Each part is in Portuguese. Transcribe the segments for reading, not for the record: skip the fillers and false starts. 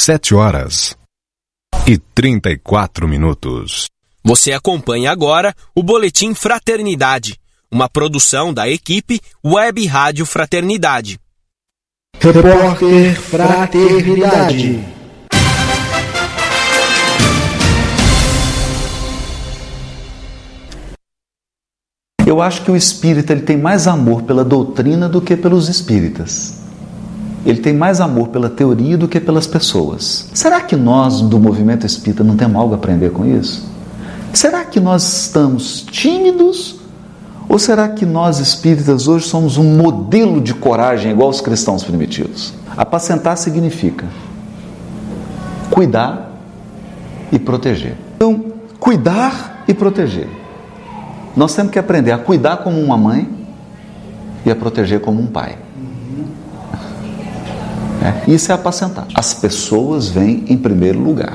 7h34. Você acompanha agora o Boletim Fraternidade, uma produção da equipe Web Rádio Fraternidade. Repórter Fraternidade. Eu acho que o espírita ele tem mais amor pela doutrina do que pelos espíritas. Ele tem mais amor pela teoria do que pelas pessoas. Será que nós, do movimento espírita, não temos algo a aprender com isso? Será que nós estamos tímidos? Ou será que nós, espíritas, hoje somos um modelo de coragem igual os cristãos primitivos? Apacentar significa cuidar e proteger. Então, cuidar e proteger. Nós temos que aprender a cuidar como uma mãe e a proteger como um pai. Isso é apacentar. As pessoas vêm em primeiro lugar.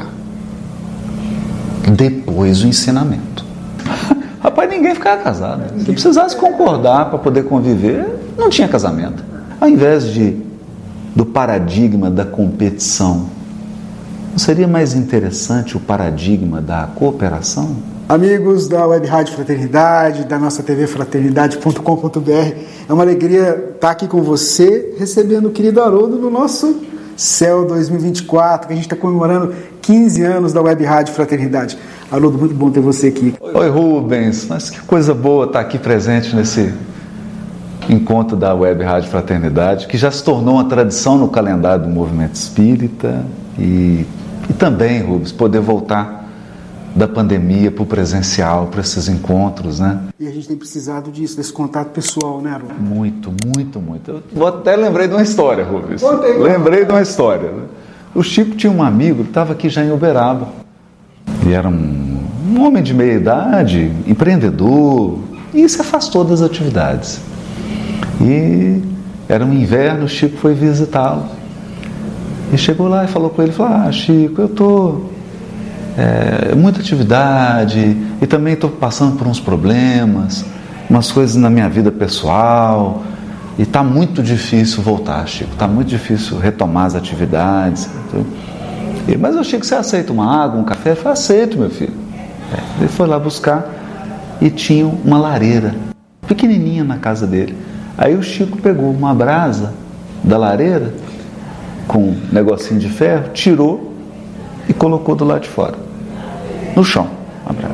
Depois o ensinamento. Rapaz, ninguém ficava casado. Se precisasse concordar para poder conviver, não tinha casamento. Ao invés do paradigma da competição, não seria mais interessante o paradigma da cooperação? Amigos da Web Rádio Fraternidade, da nossa TV fraternidade.com.br, é uma alegria estar aqui com você, recebendo o querido Haroldo no nosso Céu 2024, que a gente está comemorando 15 anos da Web Rádio Fraternidade. Haroldo, muito bom ter você aqui. Oi, Rubens, mas que coisa boa estar aqui presente nesse encontro da Web Rádio Fraternidade, que já se tornou uma tradição no calendário do movimento espírita, e também, Rubens, poder voltar da pandemia para o presencial, para esses encontros, né? E a gente tem precisado disso, desse contato pessoal, né, Haroldo? Muito, muito, muito. Eu até lembrei de uma história, Rubens. Lembrei de uma história. O Chico tinha um amigo que estava aqui já em Uberaba. Ele era um homem de meia idade, empreendedor, e se afastou das atividades. E era um inverno, o Chico foi visitá-lo. E chegou lá e falou com ele, falou, Chico, eu estou... muita atividade e também estou passando por uns problemas, umas coisas na minha vida pessoal e está muito difícil voltar, Chico, está muito difícil retomar as atividades. Mas eu, Chico, você aceita uma água, um café? Eu falei, aceito, meu filho. Ele foi lá buscar e tinha uma lareira pequenininha na casa dele. Aí o Chico pegou uma brasa da lareira com um negocinho de ferro, tirou e colocou do lado de fora, no chão, a brasa.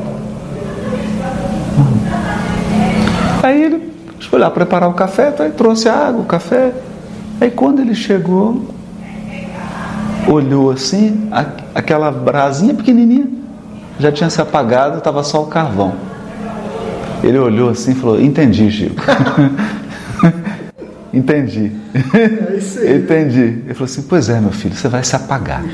Aí ele foi lá preparar o café, aí trouxe a água, o café. Aí quando ele chegou, olhou assim, aquela brasinha pequenininha já tinha se apagado, estava só o carvão. Ele olhou assim e falou, entendi, Chico. Entendi. É isso aí. Entendi. Ele falou assim, pois é, meu filho, você vai se apagar.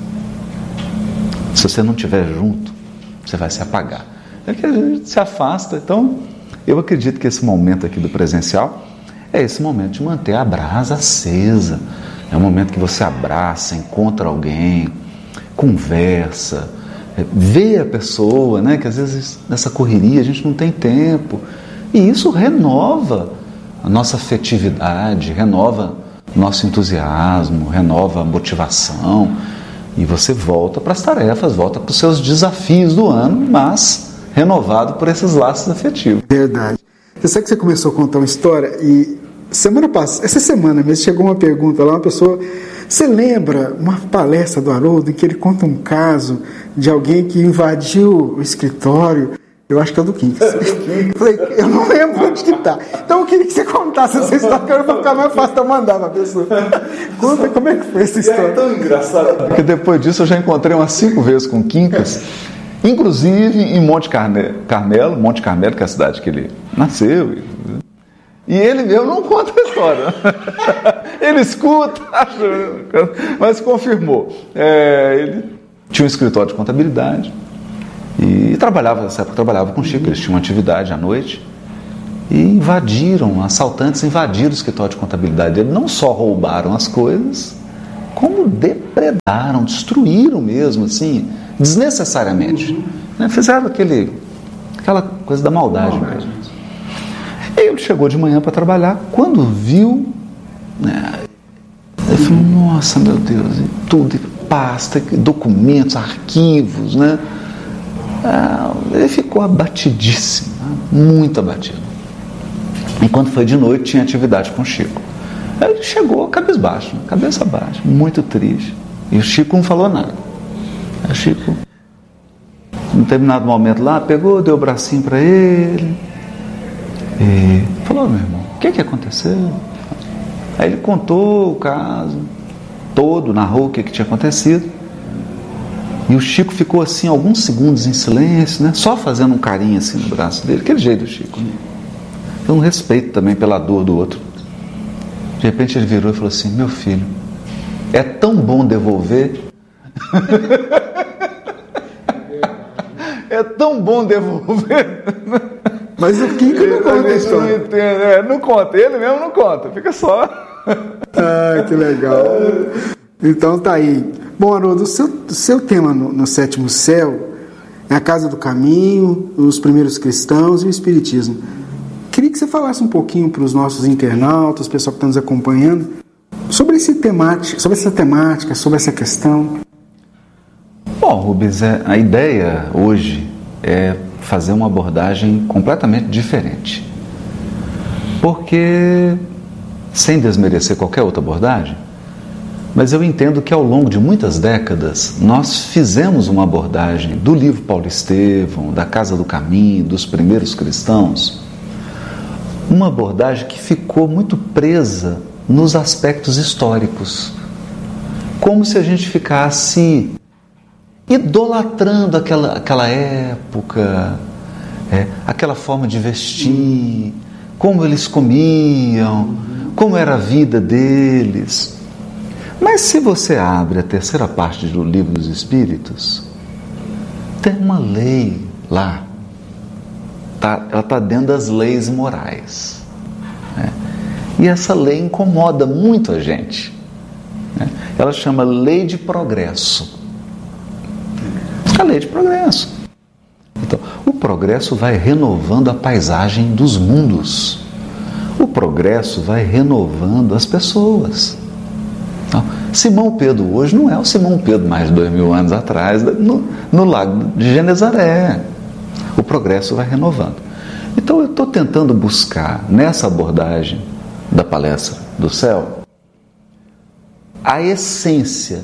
Se você não estiver junto, você vai se apagar. É que a gente se afasta. Então, eu acredito que esse momento aqui do presencial é esse momento de manter a brasa acesa. É um momento que você abraça, encontra alguém, conversa, vê a pessoa, né? Que às vezes nessa correria a gente não tem tempo. E isso renova a nossa afetividade, renova o nosso entusiasmo, renova a motivação. E você volta para as tarefas, volta para os seus desafios do ano, mas renovado por esses laços afetivos. Verdade. Você sabe que você começou a contar uma história e essa semana mesmo chegou uma pergunta lá, uma pessoa, você lembra uma palestra do Haroldo em que ele conta um caso de alguém que invadiu o escritório? Eu acho que é o do Quintas. Eu falei, eu não lembro onde que tá. Então eu queria que você contasse essa história, para ficar mais fácil de eu mandar para a pessoa. Conta como é que foi essa história. É tão engraçado. Porque depois disso eu já encontrei umas 5 vezes com o Quintas, inclusive em Monte Carmelo, que é a cidade que ele nasceu. E ele mesmo não conta a história. Ele escuta, mas confirmou. Ele tinha um escritório de contabilidade. E nessa época trabalhava com o Chico, eles tinham uma atividade à noite e assaltantes invadiram o escritório de contabilidade dele, não só roubaram as coisas, como depredaram, destruíram mesmo, assim, desnecessariamente. Né? Fizeram aquela coisa da maldade mesmo. E ele chegou de manhã para trabalhar, quando viu, né, ele falou, nossa, meu Deus, e tudo pasta, documentos, arquivos, né? Ele ficou abatidíssimo, muito abatido. E quando foi de noite, tinha atividade com o Chico. Ele chegou cabisbaixo, cabeça baixa, muito triste. E o Chico não falou nada. Aí o Chico, em determinado momento lá, pegou, deu o bracinho para ele e falou: meu irmão, o que aconteceu? Aí ele contou o caso todo, narrou o que tinha acontecido. E o Chico ficou assim alguns segundos em silêncio, né? Só fazendo um carinho assim no braço dele, aquele jeito do Chico, né? Um respeito também pela dor do outro. De repente ele virou e falou assim: meu filho, é tão bom devolver. É tão bom devolver. Mas o Kiko não conta a história. Não conta, ele mesmo não conta, fica só. Que legal. Então tá aí. Bom, Haroldo, o seu tema no Sétimo Céu é a Casa do Caminho, os primeiros cristãos e o Espiritismo. Queria que você falasse um pouquinho para os nossos internautas, o pessoal que está nos acompanhando, sobre essa temática, sobre essa questão. Bom, Rubens, a ideia hoje é fazer uma abordagem completamente diferente. Porque, sem desmerecer qualquer outra abordagem, mas eu entendo que ao longo de muitas décadas nós fizemos uma abordagem do livro Paulo Estevão, da Casa do Caminho, dos primeiros cristãos, uma abordagem que ficou muito presa nos aspectos históricos, como se a gente ficasse idolatrando aquela época, aquela forma de vestir, como eles comiam, como era a vida deles. Mas se você abre a terceira parte do Livro dos Espíritos, tem uma lei lá. Ela está dentro das leis morais. Né? E essa lei incomoda muito a gente. Né? Ela chama Lei de Progresso. A Lei de Progresso. Então, o progresso vai renovando a paisagem dos mundos. O progresso vai renovando as pessoas. Então, Simão Pedro hoje não é o Simão Pedro mais de 2000 anos atrás, no lago de Genezaré. O progresso vai renovando. Então eu estou tentando buscar nessa abordagem da palestra do céu a essência,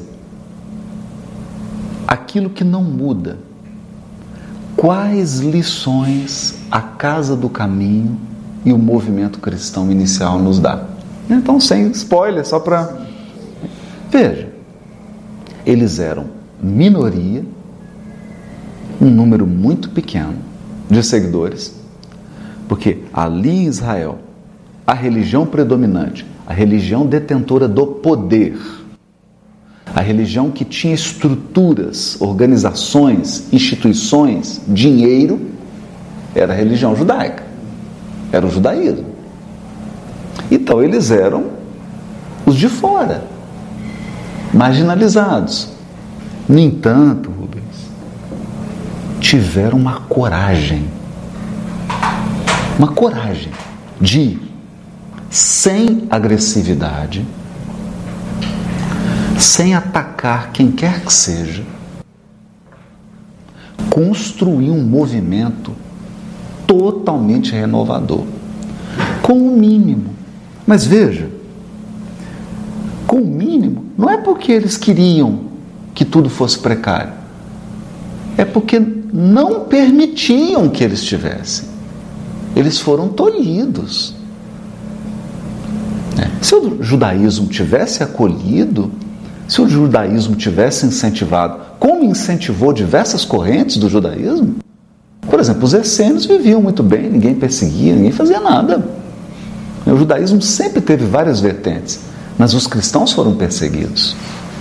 aquilo que não muda. Quais lições a Casa do Caminho e o movimento cristão inicial nos dá? Então, sem spoiler, só para... Veja, eles eram minoria, um número muito pequeno de seguidores, porque ali em Israel, a religião predominante, a religião detentora do poder, a religião que tinha estruturas, organizações, instituições, dinheiro, era a religião judaica, era o judaísmo. Então eles eram os de fora, marginalizados. No entanto, Rubens, tiveram uma coragem de, sem agressividade, sem atacar quem quer que seja, construir um movimento totalmente renovador, com o mínimo. Mas veja, com o mínimo, não é porque eles queriam que tudo fosse precário, é porque não permitiam que eles tivessem. Eles foram tolhidos. Se o judaísmo tivesse acolhido, se o judaísmo tivesse incentivado, como incentivou diversas correntes do judaísmo, por exemplo, os essênios viviam muito bem, ninguém perseguia, ninguém fazia nada. O judaísmo sempre teve várias vertentes, mas os cristãos foram perseguidos.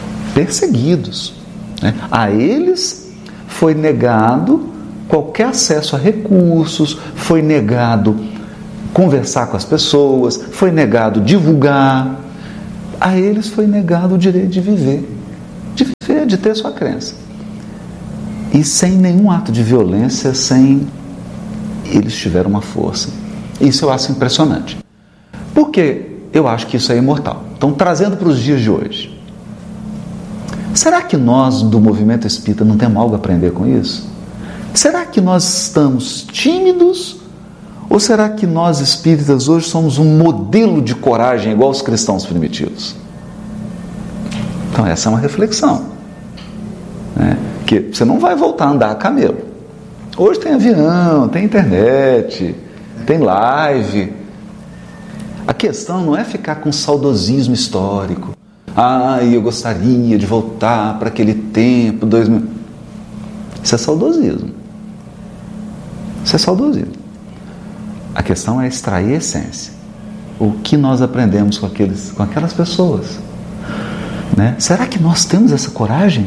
A eles foi negado qualquer acesso a recursos, foi negado conversar com as pessoas, foi negado divulgar. A eles foi negado o direito de viver, de ter sua crença. E sem nenhum ato de violência, eles tiveram uma força. Isso eu acho impressionante. Porque eu acho que isso é imortal. Então, trazendo para os dias de hoje, Será que nós, do movimento espírita, não temos algo a aprender com isso? Será que nós estamos tímidos? Ou será que nós, espíritas, hoje somos um modelo de coragem igual os cristãos primitivos? Então essa é uma reflexão, né? Que você não vai voltar a andar a camelo. Hoje tem avião, tem internet, tem live. A questão não é ficar com saudosismo histórico. Eu gostaria de voltar para aquele tempo, 2000. Isso é saudosismo. Isso é saudosismo. A questão é extrair a essência. O que nós aprendemos com aquelas pessoas, né? Será que nós temos essa coragem?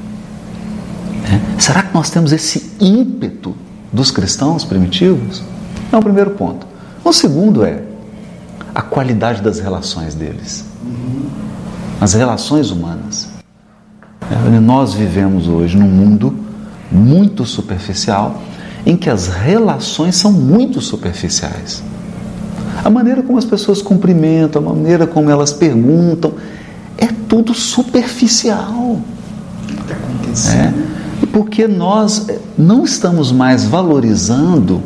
Será que nós temos esse ímpeto dos cristãos primitivos? É o primeiro ponto. O segundo é a qualidade das relações deles. As relações humanas. Nós vivemos hoje num mundo muito superficial, em que as relações são muito superficiais. A maneira como as pessoas cumprimentam, a maneira como elas perguntam, é tudo superficial. Está acontecendo. Porque nós não estamos mais valorizando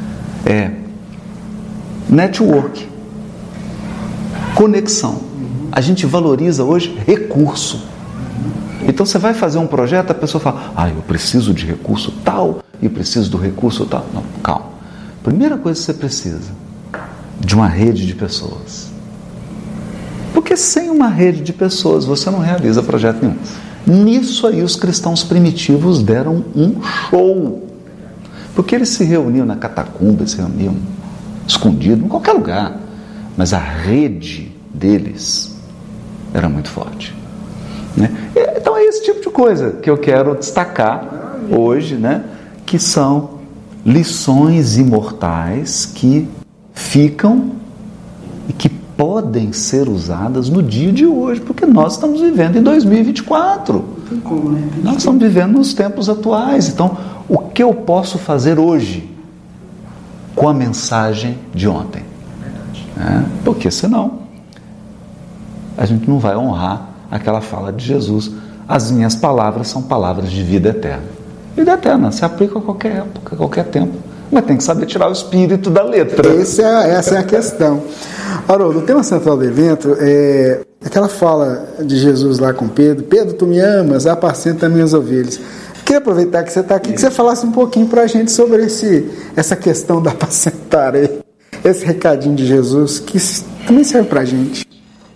network, conexão. A gente valoriza hoje recurso. Então você vai fazer um projeto, a pessoa fala, eu preciso de recurso tal, e preciso do recurso tal. Não, calma. Primeira coisa que você precisa, de uma rede de pessoas. Porque sem uma rede de pessoas, você não realiza projeto nenhum. Nisso aí os cristãos primitivos deram um show. Porque eles se reuniam na catacumba, se reuniam escondido, em qualquer lugar. Mas a rede deles era muito forte, né? Então é esse tipo de coisa que eu quero destacar hoje, né? Que são lições imortais que ficam e que podem ser usadas no dia de hoje, porque nós estamos vivendo em 2024. Não tem como, né? Nós estamos vivendo nos tempos atuais. Então, o que eu posso fazer hoje com a mensagem de ontem? Porque senão a gente não vai honrar aquela fala de Jesus: as minhas palavras são palavras de vida eterna. Vida eterna se aplica a qualquer época, a qualquer tempo, mas tem que saber tirar o espírito da letra. Essa é a questão. Haroldo, o tema central do evento é aquela fala de Jesus lá com Pedro: Pedro, tu me amas, apacenta minhas ovelhas. Queria aproveitar que você está aqui, que você falasse um pouquinho para a gente sobre essa questão da apacentar aí, esse recadinho de Jesus, que também serve para a gente.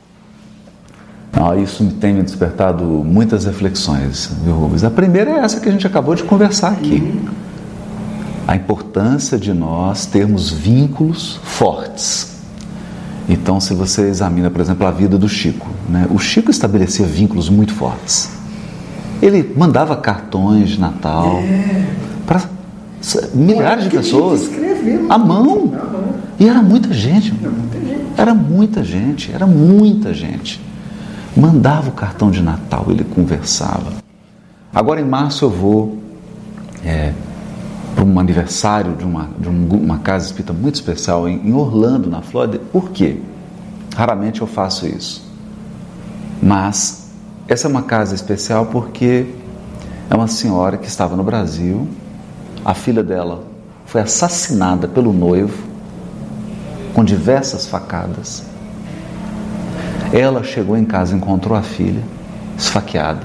Isso tem me despertado muitas reflexões, viu, Rubens? A primeira é essa que a gente acabou de conversar aqui. A importância de nós termos vínculos fortes. Então, se você examina, por exemplo, a vida do Chico, né? O Chico estabelecia vínculos muito fortes. Ele mandava cartões de Natal para milhares de pessoas, à mão. E era muita gente. Era muita gente. Mandava o cartão de Natal, ele conversava. Agora em março eu vou para um aniversário de uma casa espírita muito especial em Orlando, na Flórida. Por quê? Raramente eu faço isso. Mas essa é uma casa especial porque é uma senhora que estava no Brasil, a filha dela foi assassinada pelo noivo com diversas facadas. Ela chegou em casa, encontrou a filha esfaqueada.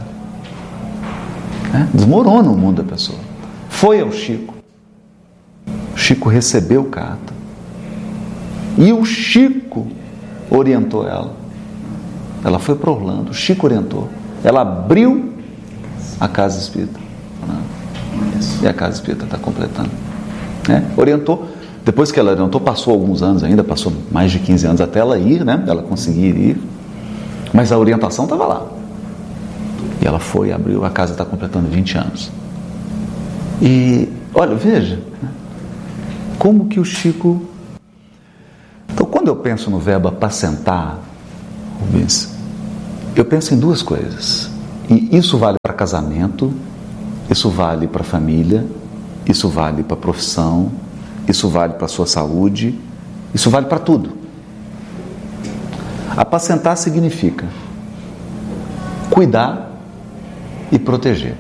Desmorona o mundo da pessoa. Foi ao Chico. O Chico recebeu carta. E o Chico orientou ela. Ela foi para Orlando, o Chico orientou. Ela abriu a casa espírita. E a casa espírita está completando. Orientou. Depois que ela orientou, passou alguns anos ainda, passou mais de 15 anos até ela ir, né? Ela conseguir ir. Mas a orientação estava lá. E ela foi, abriu, a casa está completando 20 anos. E, olha, veja, né? Como que o Chico... Então, quando eu penso no verbo apacentar, Rubens, eu penso em duas coisas. E isso vale para casamento, isso vale para família, isso vale para profissão, isso vale para a sua saúde, isso vale para tudo. Apacentar significa cuidar, e proteger.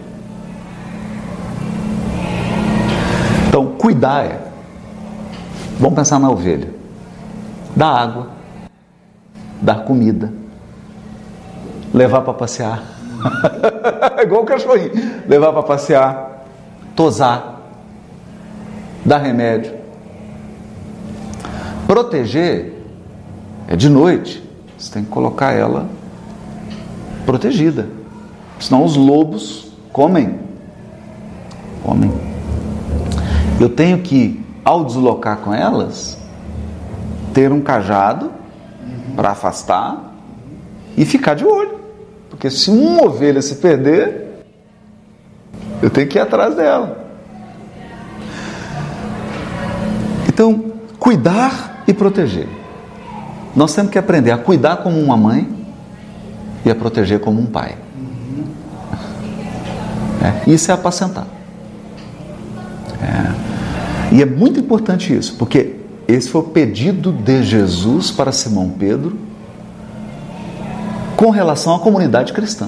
Então, cuidar vamos pensar na ovelha. Dar água, dar comida, levar para passear. Igual o cachorrinho. Levar para passear, tosar, dar remédio. Proteger é de noite. Você tem que colocar ela protegida. Senão os lobos comem. Eu tenho que, ao deslocar com elas, ter um cajado para afastar e ficar de olho. Porque se uma ovelha se perder, eu tenho que ir atrás dela. Então, cuidar e proteger. Nós temos que aprender a cuidar como uma mãe e a proteger como um pai. Isso é apacentar. E é muito importante isso, porque esse foi o pedido de Jesus para Simão Pedro com relação à comunidade cristã.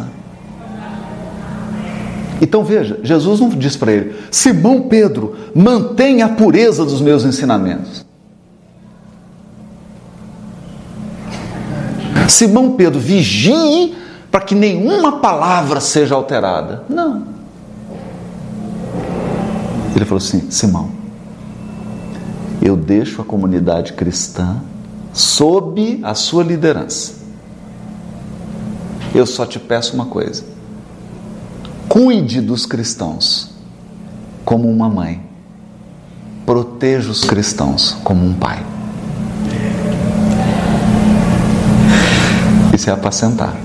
Então veja, Jesus não diz para ele: Simão Pedro, mantenha a pureza dos meus ensinamentos. Simão Pedro, vigie para que nenhuma palavra seja alterada. Não. Ele falou assim: Simão, eu deixo a comunidade cristã sob a sua liderança. Eu só te peço uma coisa: cuide dos cristãos como uma mãe, proteja os cristãos como um pai. Isso é apacentar.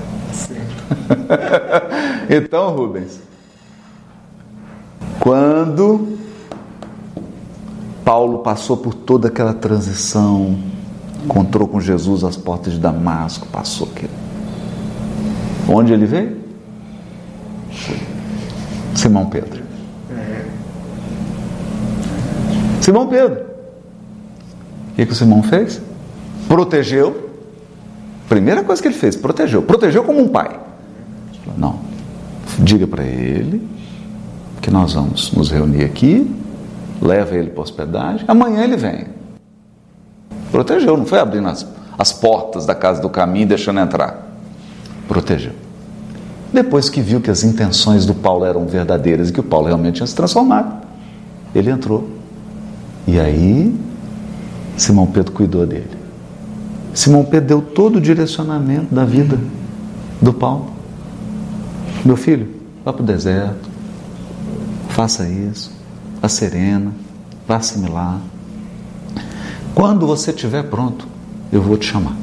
Então, Rubens, quando Paulo passou por toda aquela transição, encontrou com Jesus às portas de Damasco, passou aquilo. Onde ele veio? Simão Pedro. Simão Pedro. O que o Simão fez? Protegeu. Primeira coisa que ele fez, protegeu. Protegeu como um pai. Não. Diga para ele que nós vamos nos reunir aqui, leva ele para hospedagem, amanhã ele vem. Protegeu, não foi abrindo as portas da casa do caminho e deixando entrar. Protegeu. Depois que viu que as intenções do Paulo eram verdadeiras e que o Paulo realmente tinha se transformado, ele entrou. E aí, Simão Pedro cuidou dele. Simão Pedro deu todo o direcionamento da vida do Paulo. Meu filho, vá para o deserto, faça isso, vá serena, vá assimilar. Quando você estiver pronto, eu vou te chamar.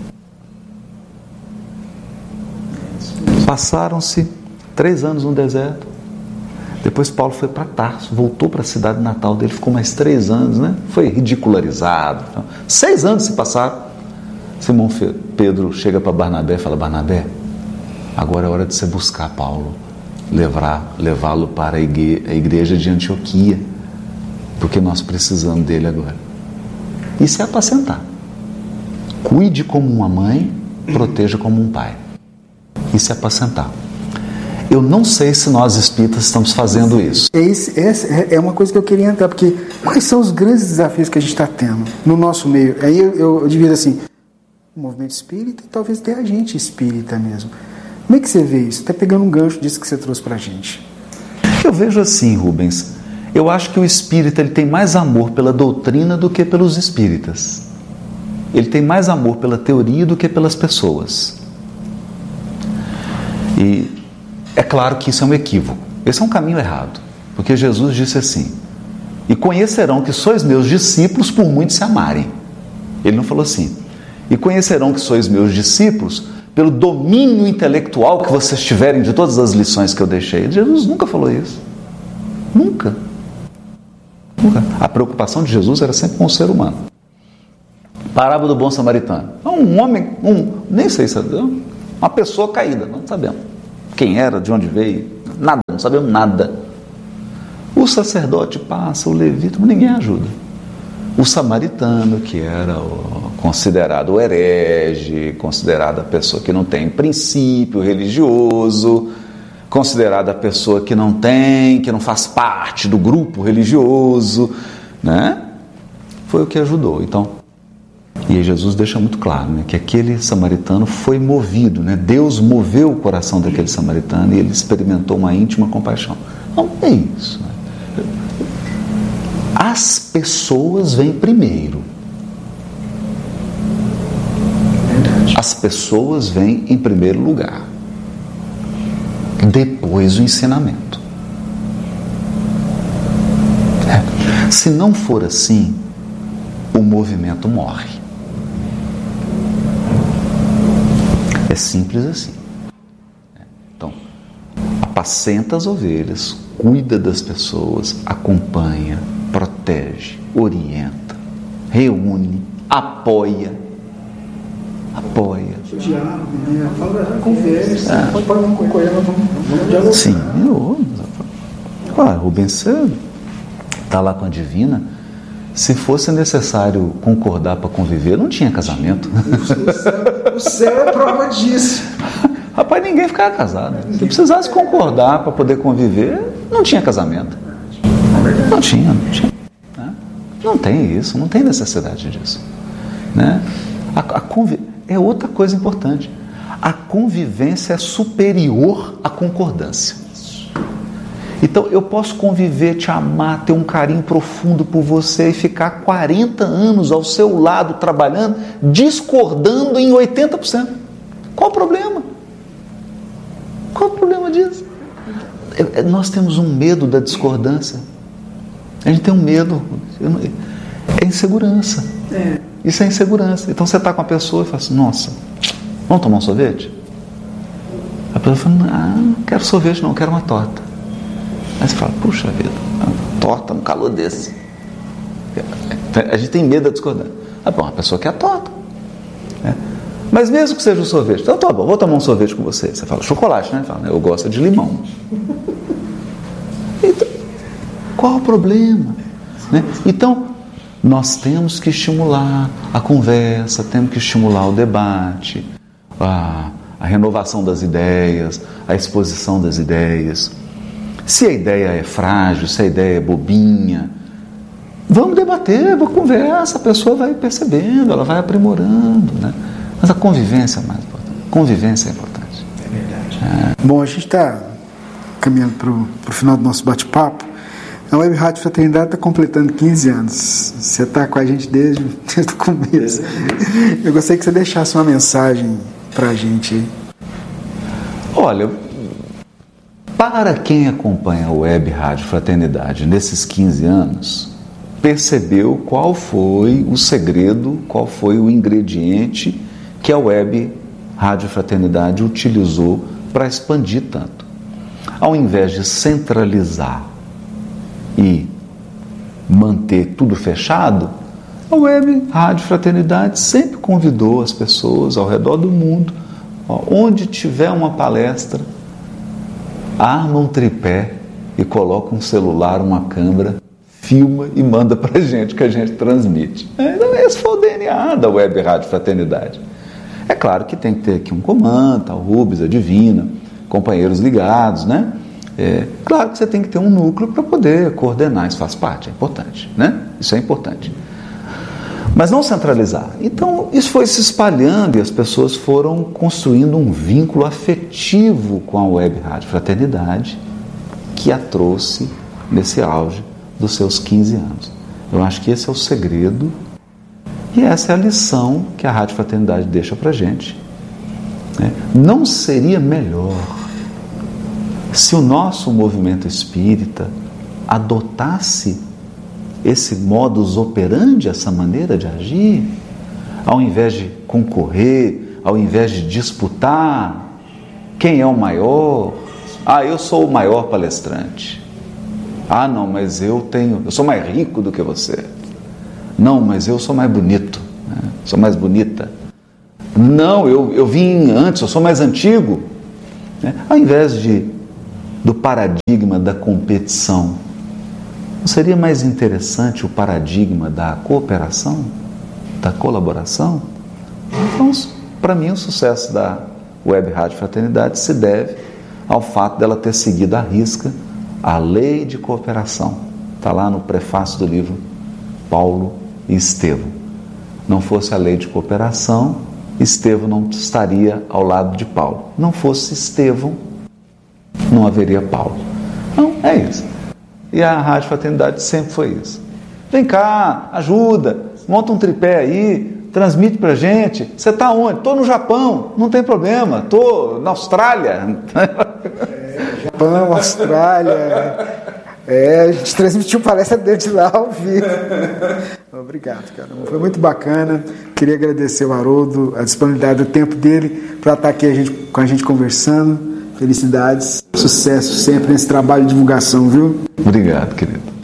Passaram-se 3 anos no deserto. Depois Paulo foi para Tarso, voltou para a cidade natal dele, ficou mais 3 anos, né? Foi ridicularizado. 6 anos se passaram. Simão Pedro chega para Barnabé e fala: Barnabé, agora é hora de você buscar Paulo, levá-lo para a igreja de Antioquia, porque nós precisamos dele agora. Isso é apacentar. Cuide como uma mãe, proteja como um pai. Isso é apacentar. Eu não sei se nós espíritas estamos fazendo isso. Essa é uma coisa que eu queria entrar, porque quais são os grandes desafios que a gente está tendo no nosso meio? Aí eu divido assim: o movimento espírita e talvez até a gente espírita mesmo. Como é que você vê isso? Até pegando um gancho disso que você trouxe para a gente. Eu vejo assim, Rubens. Eu acho que o espírita ele tem mais amor pela doutrina do que pelos espíritas. Ele tem mais amor pela teoria do que pelas pessoas. E é claro que isso é um equívoco. Esse é um caminho errado. Porque Jesus disse assim: e conhecerão que sois meus discípulos por muito se amarem. Ele não falou assim: e conhecerão que sois meus discípulos pelo domínio intelectual que vocês tiverem de todas as lições que eu deixei. Jesus nunca falou isso. Nunca. A preocupação de Jesus era sempre com o ser humano. Parábola do bom samaritano. Um homem, nem sei se é uma pessoa caída, não sabemos quem era, de onde veio, nada, não sabemos nada. O sacerdote passa, o levita, mas ninguém ajuda. O samaritano, que era considerado o herege, considerado a pessoa que não tem princípio religioso, considerada a pessoa que não faz parte do grupo religioso, né? Foi o que ajudou. Então, e aí Jesus deixa muito claro, né, que aquele samaritano foi movido, né? Deus moveu o coração daquele samaritano e ele experimentou uma íntima compaixão. Não é isso. Né? As pessoas vêm primeiro. As pessoas vêm em primeiro lugar. Depois o ensinamento. Se não for assim, o movimento morre. É simples assim. Então, apacenta as ovelhas, cuida das pessoas, acompanha, protege, orienta, reúne, apoia. Diálogo, né? Fala, conversa, pode concorrer, vamos dialogar. Sim, Rubens, você está lá com a Divina. Se fosse necessário concordar para conviver, não tinha casamento. O céu é prova disso. Rapaz, ninguém ficava casado. Se precisasse concordar para poder conviver, não tinha casamento. Não tinha. Né? Não tem isso, não tem necessidade disso. Né? É outra coisa importante. A convivência é superior à concordância. Então, eu posso conviver, te amar, ter um carinho profundo por você e ficar 40 anos ao seu lado trabalhando, discordando em 80%. Qual o problema? Qual o problema disso? Nós temos um medo da discordância. A gente tem um medo. É insegurança. Isso é insegurança. Então, você está com a pessoa e fala assim, nossa, vamos tomar um sorvete? A pessoa fala, não quero sorvete não, quero uma torta. Aí você fala, puxa vida, uma torta num calor desse. A gente tem medo da discordância. Ah, bom, a pessoa quer a torta. Mas mesmo que seja um sorvete, então tá bom, vou tomar um sorvete com você. Você fala, chocolate, né? Fala, eu gosto de limão. Então, qual o problema? Né? Então, nós temos que estimular a conversa, temos que estimular o debate, a renovação das ideias, a exposição das ideias. Se a ideia é frágil, se a ideia é bobinha, vamos debater, vamos conversa, a pessoa vai percebendo, ela vai aprimorando, né? Mas a convivência é mais importante. Convivência é importante. É verdade. Bom, a gente está caminhando para o final do nosso bate-papo. A Web Rádio Fraternidade está completando 15 anos. Você está com a gente desde o começo. Eu gostaria que você deixasse uma mensagem para a gente aí. Olha, para quem acompanha a Web Rádio Fraternidade nesses 15 anos, percebeu qual foi o segredo, qual foi o ingrediente que a Web Rádio Fraternidade utilizou para expandir tanto. Ao invés de centralizar e manter tudo fechado, a Web Rádio Fraternidade sempre convidou as pessoas ao redor do mundo, onde tiver uma palestra, arma um tripé e coloca um celular, uma câmera, filma e manda para a gente, que a gente transmite. Então, esse foi o DNA da Web Rádio Fraternidade. É claro que tem que ter aqui um comando, o Rubens, a Divina, companheiros ligados, né? Claro que você tem que ter um núcleo para poder coordenar, isso faz parte, é importante, né? Isso é importante. Mas não centralizar. Então, isso foi se espalhando e as pessoas foram construindo um vínculo afetivo com a Web Rádio Fraternidade, que a trouxe nesse auge dos seus 15 anos. Eu acho que esse é o segredo e essa é a lição que a Rádio Fraternidade deixa para a gente. Não seria melhor se o nosso movimento espírita adotasse esse modus operandi, essa maneira de agir, ao invés de concorrer, ao invés de disputar quem é o maior? Eu sou o maior palestrante. Não, mas eu sou mais rico do que você. Não, mas eu sou mais bonito, né? Sou mais bonita. Não, eu vim antes, eu sou mais antigo. Ao invés do paradigma da competição, não seria mais interessante o paradigma da cooperação, da colaboração? Então, para mim, o sucesso da Web Rádio Fraternidade se deve ao fato dela ter seguido à risca a lei de cooperação. Está lá no prefácio do livro Paulo e Estevão. Não fosse a lei de cooperação, Estevão não estaria ao lado de Paulo. Não fosse Estevão, não haveria Paulo. Então, é isso. E a Rádio Fraternidade sempre foi isso. Vem cá, ajuda, monta um tripé aí, transmite pra gente. Você está onde? Estou no Japão, não tem problema. Estou na Austrália. Japão, Austrália. A gente transmitiu palestra desde lá ao vivo. Obrigado, cara. Foi muito bacana. Queria agradecer ao Haroldo, a disponibilidade do tempo dele para estar aqui com a gente conversando. Felicidades, sucesso sempre nesse trabalho de divulgação, viu? Obrigado, querido.